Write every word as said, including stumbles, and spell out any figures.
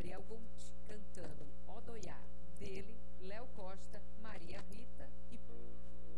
Gabriel Gonti, cantando Odoiá. Dele, Léo Costa, Maria Rita